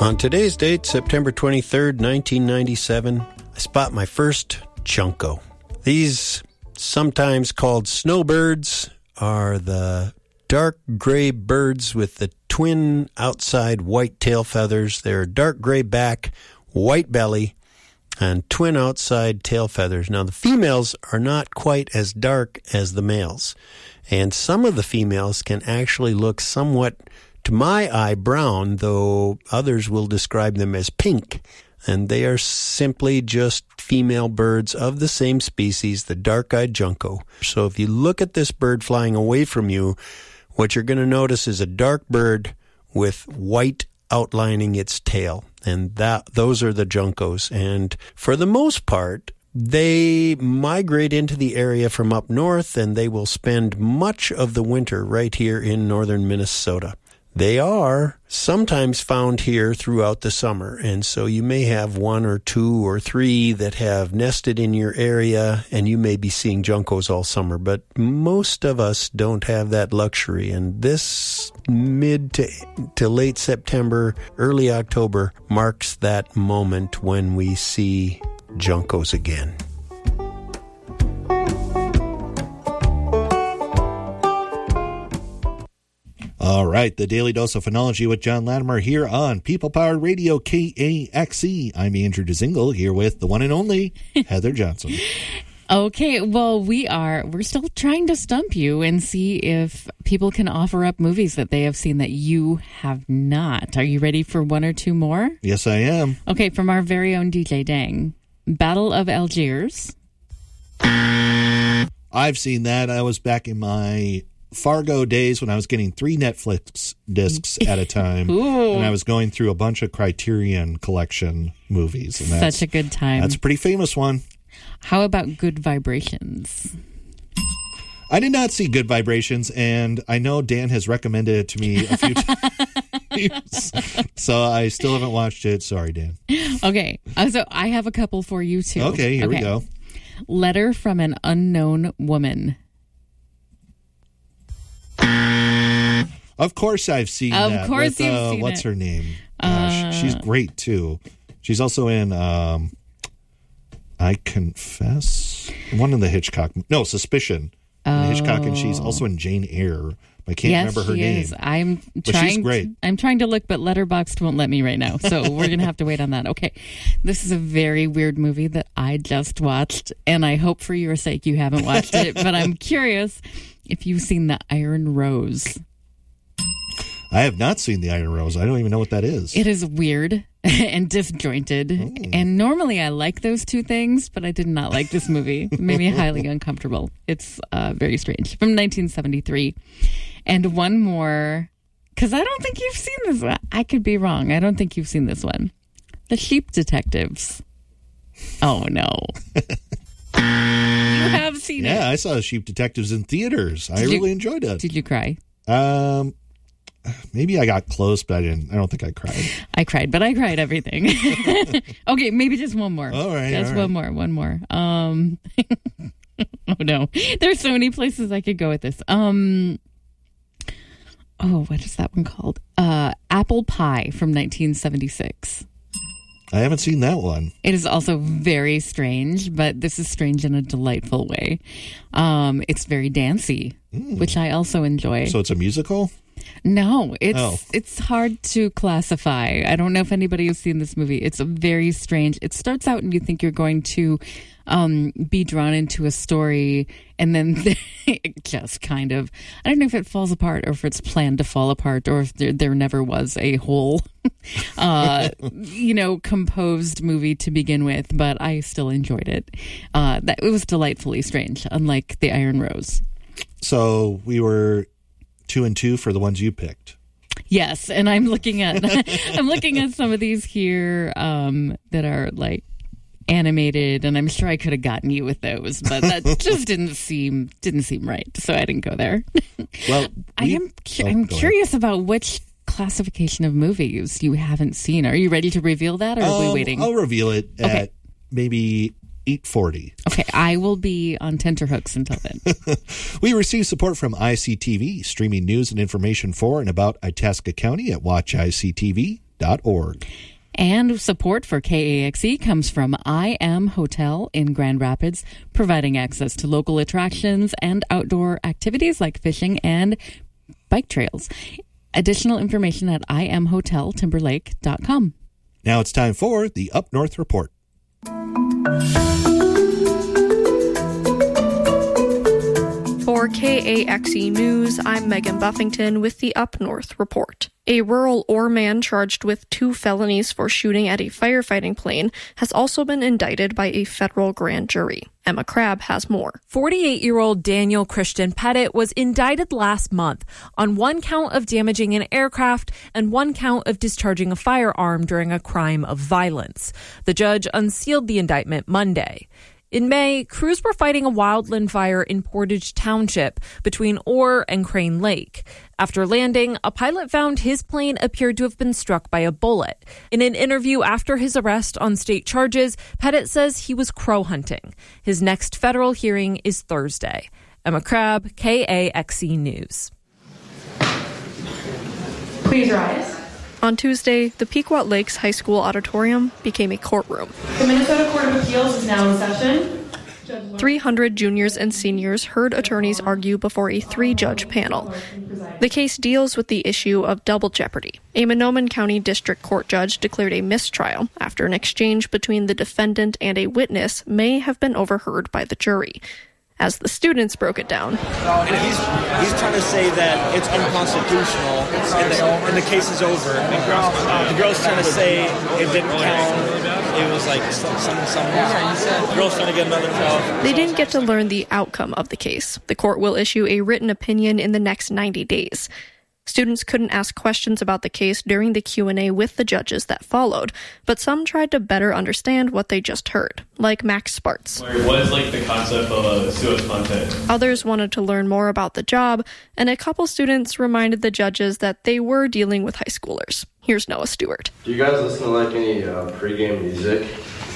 On today's date, September 23rd, 1997, I spot my first junco. These, sometimes called snowbirds, are the dark gray birds with the twin outside white tail feathers. They're dark gray back, white belly, and twin outside tail feathers. Now, the females are not quite as dark as the males, and some of the females can actually look somewhat, to my eye, brown, though others will describe them as pink. And they are simply just female birds of the same species, the dark-eyed junco. So if you look at this bird flying away from you, what you're going to notice is a dark bird with white outlining its tail. And those are the juncos. And for the most part, they migrate into the area from up north, and they will spend much of the winter right here in northern Minnesota. They are sometimes found here throughout the summer, and so you may have 1 or 2 or 3 that have nested in your area, and you may be seeing juncos all summer, but most of us don't have that luxury, and this mid to late September, early October marks that moment when we see juncos again. All right, the Daily Dose of Phonology with John Latimer here on People Powered Radio KAXE. I'm Andrew Dzingel here with the one and only Heather Johnson. Okay, well, we're still trying to stump you and see if people can offer up movies that they have seen that you have not. Are you ready for 1 or 2 more? Yes, I am. Okay, from our very own DJ Dang. Battle of Algiers. I've seen that. I was back in my Fargo days when I was getting 3 Netflix discs at a time. And I was going through a bunch of Criterion Collection movies. And such a good time. That's a pretty famous one. How about Good Vibrations? I did not see Good Vibrations, and I know Dan has recommended it to me a few times. So I still haven't watched it. Sorry, Dan. Okay. So I have a couple for you, too. Okay, here we go. Letter from an Unknown Woman. Of course I've seen that. Of course you've seen what's it. her name? Gosh, she's great, too. She's also in I Confess. One of the Hitchcock. No, Suspicion. Hitchcock, and she's also in Jane Eyre. I can't remember her name. But she's great. I'm trying to look, but Letterboxd won't let me right now. So we're going to have to wait on that. Okay. This is a very weird movie that I just watched, and I hope for your sake you haven't watched it, but I'm curious if you've seen The Iron Rose. I have not seen The Iron Rose. I don't even know what that is. It is weird and disjointed. And normally I like those two things, but I did not like this movie. It made me highly uncomfortable. It's very strange. From 1973. And one more, because I don't think you've seen this one. I could be wrong. I don't think you've seen this one. The Sheep Detectives. Oh, no. You have seen it. Yeah, I saw Sheep Detectives in theaters. I really enjoyed it. Did you cry? Maybe I got close, but I didn't. I don't think I cried. I cried, but I cried everything. Okay, maybe just one more. All right. Just one more. Oh, no. There's so many places I could go with this. What is that one called? Apple Pie from 1976. I haven't seen that one. It is also very strange, but this is strange in a delightful way. It's very dancey, which I also enjoy. So it's a musical? No, it's hard to classify. I don't know if anybody has seen this movie. It's a very strange. It starts out and you think you're going to be drawn into a story, and then it just kind of, I don't know if it falls apart or if it's planned to fall apart or if there never was a whole, composed movie to begin with, but I still enjoyed it. It was delightfully strange, unlike The Iron Rose. So we were 2 and 2 for the ones you picked. Yes, and I'm looking at some of these here that are like animated, and I'm sure I could have gotten you with those, but that just didn't seem right, so I didn't go there. Well, I'm curious about which classification of movies you haven't seen. Are you ready to reveal that, or are we waiting? I'll reveal it at maybe 8:40. Okay, I will be on tenterhooks until then. We receive support from ICTV, streaming news and information for and about Itasca County at watchictv.com. KAXE.org. And support for KAXE comes from I Am Hotel in Grand Rapids, providing access to local attractions and outdoor activities like fishing and bike trails. Additional information at imhoteltimberlake.com. Now it's time for the Up North Report. For KAXE News, I'm Megan Buffington with the Up North Report. A rural Orr man charged with 2 felonies for shooting at a firefighting plane has also been indicted by a federal grand jury. Emma Crabb has more. 48-year-old Daniel Christian Pettit was indicted last month on 1 count of damaging an aircraft and 1 count of discharging a firearm during a crime of violence. The judge unsealed the indictment Monday. In May, crews were fighting a wildland fire in Portage Township between Orr and Crane Lake. After landing, a pilot found his plane appeared to have been struck by a bullet. In an interview after his arrest on state charges, Pettit says he was crow hunting. His next federal hearing is Thursday. Emma Crabb, KAXE News. Please rise. On Tuesday, the Pequot Lakes High School auditorium became a courtroom. The Minnesota Court of Appeals is now in session. 300 juniors and seniors heard attorneys argue before a 3-judge panel. The case deals with the issue of double jeopardy. A Mahnomen County District Court judge declared a mistrial after an exchange between the defendant and a witness may have been overheard by the jury. As the students broke it down. And he's trying to say that it's unconstitutional and the case is over. The girl's trying to say it didn't count. It was like something. The girl's trying to get another job. They didn't get to learn the outcome of the case. The court will issue a written opinion in the next 90 days. Students couldn't ask questions about the case during the Q&A with the judges that followed, but some tried to better understand what they just heard, like Max Spartz. What is the concept of a sua sponte? Others wanted to learn more about the job, and a couple students reminded the judges that they were dealing with high schoolers. Here's Noah Stewart. Do you guys listen to any pregame music?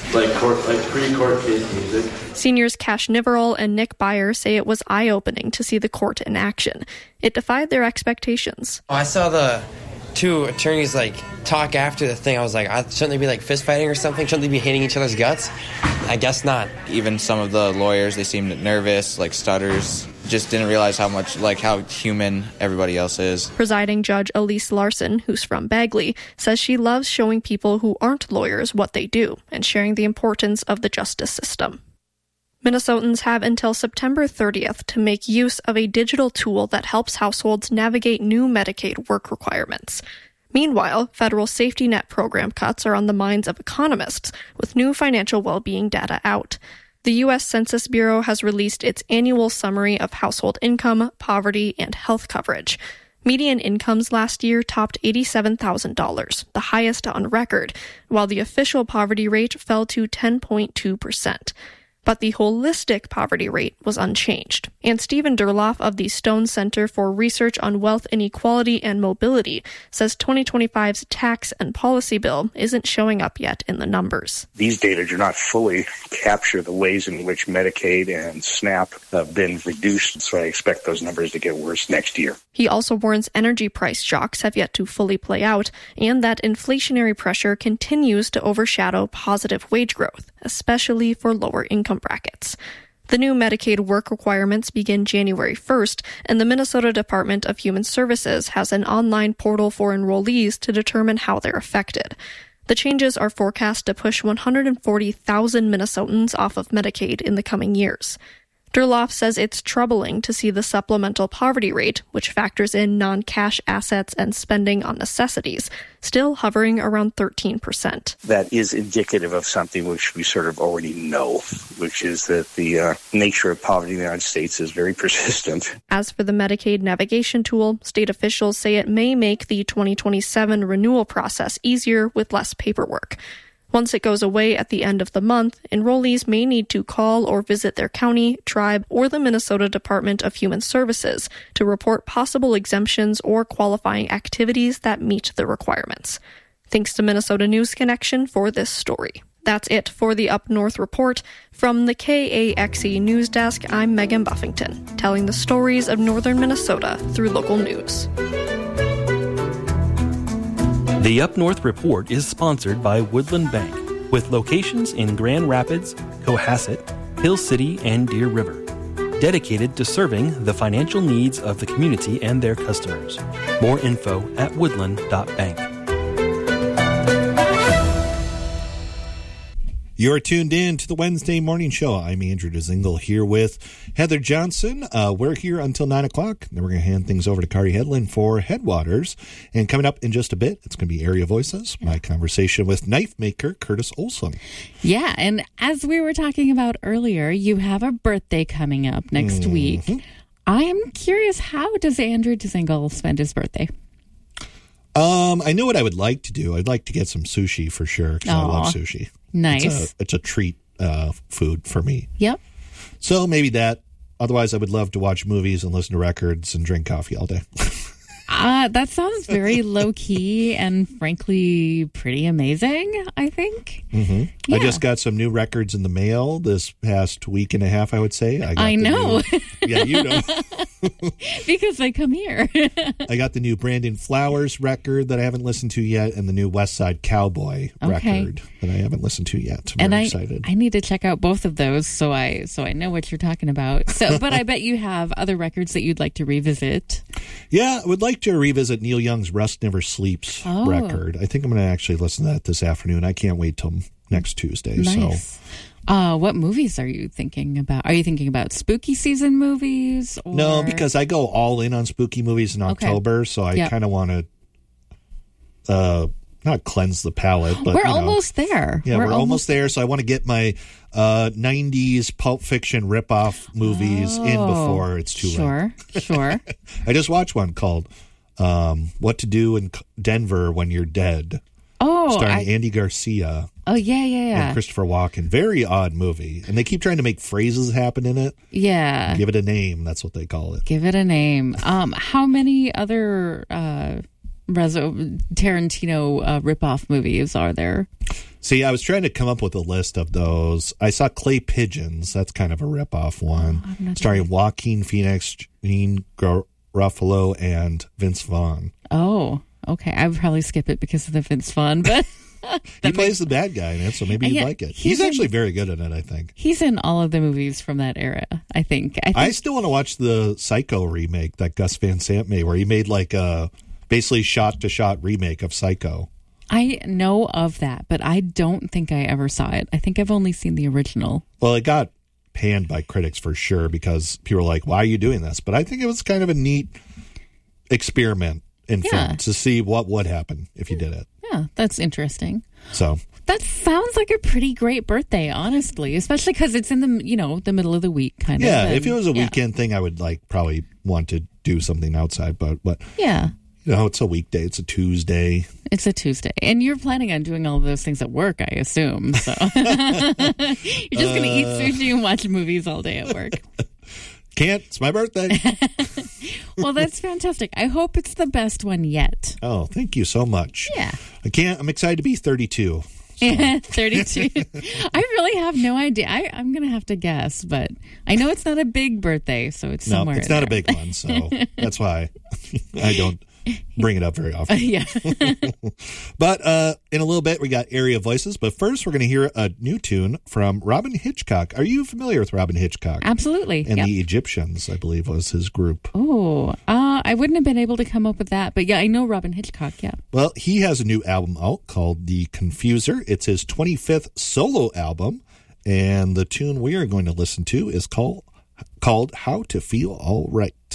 Pre-court case music? Seniors Cash Niverall and Nick Byer say it was eye-opening to see the court in action. It defied their expectations. I saw the 2 attorneys talk after the thing. I was like, shouldn't they be fist fighting or something? Shouldn't they be hitting each other's guts? I guess not. Even some of the lawyers, they seemed nervous, stutters. Just didn't realize how much, how human everybody else is. Presiding Judge Elise Larson, who's from Bagley, says she loves showing people who aren't lawyers what they do and sharing the importance of the justice system. Minnesotans have until September 30th to make use of a digital tool that helps households navigate new Medicaid work requirements. Meanwhile, federal safety net program cuts are on the minds of economists, with new financial well-being data out. The U.S. Census Bureau has released its annual summary of household income, poverty, and health coverage. Median incomes last year topped $87,000, the highest on record, while the official poverty rate fell to 10.2%. But the holistic poverty rate was unchanged. And Stephen Durloff of the Stone Center for Research on Wealth Inequality and Mobility says 2025's tax and policy bill isn't showing up yet in the numbers. These data do not fully capture the ways in which Medicaid and SNAP have been reduced, so I expect those numbers to get worse next year. He also warns energy price shocks have yet to fully play out, and that inflationary pressure continues to overshadow positive wage growth, especially for lower income brackets. The new Medicaid work requirements begin January 1st, and the Minnesota Department of Human Services has an online portal for enrollees to determine how they're affected. The changes are forecast to push 140,000 Minnesotans off of Medicaid in the coming years. Durloff says it's troubling to see the supplemental poverty rate, which factors in non-cash assets and spending on necessities, still hovering around 13%. That is indicative of something which we sort of already know, which is that the nature of poverty in the United States is very persistent. As for the Medicaid navigation tool, state officials say it may make the 2027 renewal process easier with less paperwork. Once it goes away at the end of the month, enrollees may need to call or visit their county, tribe, or the Minnesota Department of Human Services to report possible exemptions or qualifying activities that meet the requirements. Thanks to Minnesota News Connection for this story. That's it for the Up North Report. From the KAXE News Desk, I'm Megan Buffington, telling the stories of northern Minnesota through local news. The Up North Report is sponsored by Woodland Bank, with locations in Grand Rapids, Cohasset, Hill City, and Deer River, dedicated to serving the financial needs of the community and their customers. More info at woodland.bank. You're tuned in to the Wednesday Morning Show. I'm Andrew DeZingle here with Heather Johnson. We're here until 9 o'clock. Then we're going to hand things over to Kari Hedlund for Headwaters. And coming up in just a bit, it's going to be Area Voices, my conversation with knife maker Curtis Olson. Yeah, and as we were talking about earlier, you have a birthday coming up next week. I'm curious, how does Andrew DeZingle spend his birthday? I know what I would like to do. I'd like to get some sushi for sure, because I love sushi. Nice. It's a treat food for me. Yep. So maybe that. Otherwise, I would love to watch movies and listen to records and drink coffee all day. That sounds very low-key and frankly pretty amazing, I think. Mm-hmm. Yeah. I just got some new records in the mail this past week and a half, I would say. I know. Yeah, you know. Because they come here. I got the new Brandon Flowers record that I haven't listened to yet, and the new West Side Cowboy record that I haven't listened to yet. I'm very excited. I need to check out both of those so I know what you're talking about. So, but I bet you have other records that you'd like to revisit. Yeah, I would like to revisit Neil Young's Rust Never Sleeps record. I think I'm going to actually listen to that this afternoon. I can't wait till next Tuesday. Nice. So, what movies are you thinking about? Are you thinking about spooky season movies? Or... No, because I go all in on spooky movies in October, so I kind of want to not cleanse the palate, but we're almost there. Yeah, we're almost there. So I want to get my 90s Pulp Fiction ripoff movies in before it's too late. Sure. I just watched one called What to Do in Denver When You're Dead. Starring Andy Garcia. Oh, yeah. And Christopher Walken. Very odd movie. And they keep trying to make phrases happen in it. Yeah. Give it a name. That's what they call it. Give it a name. How many other Tarantino ripoff movies are there? See, I was trying to come up with a list of those. I saw Clay Pigeons. That's kind of a ripoff one. Starring Joaquin Phoenix, Jean Garofalo, and Vince Vaughn. Oh, okay. I would probably skip it because of the Vince Vaughn, but... He plays the bad guy in it, so maybe you'd like it. He's actually very good in it, I think. He's in all of the movies from that era, I think. I still want to watch the Psycho remake that Gus Van Sant made, where he made like a basically shot-to-shot remake of Psycho. I know of that, but I don't think I ever saw it. I think I've only seen the original. Well, it got panned by critics for sure because people were like, why are you doing this? But I think it was kind of a neat experiment in film to see what would happen if you did it. Yeah, that's interesting. So that sounds like a pretty great birthday, honestly, especially because it's in the the middle of the week, kind of. Yeah, if it was a weekend thing, I would probably want to do something outside, but yeah, it's a weekday. It's a Tuesday. It's a Tuesday, and you're planning on doing all of those things at work, I assume. So you're just going to eat sushi and watch movies all day at work. Can't. It's my birthday. Well, that's fantastic. I hope it's the best one yet. Oh, thank you so much. Yeah. I'm excited to be 32. So. 32. I really have no idea. I'm going to have to guess, but I know it's not a big birthday, so it's somewhere. No, it's not a big one, so that's why I don't bring it up very often. Yeah. But in a little bit, we got Area Voices. But first, we're going to hear a new tune from Robin Hitchcock. Are you familiar with Robin Hitchcock? Absolutely. And the Egyptians, I believe, was his group. Oh, I wouldn't have been able to come up with that. But yeah, I know Robin Hitchcock, yeah. Well, he has a new album out called The Confuser. It's his 25th solo album. And the tune we are going to listen to is called How to Feel All Right.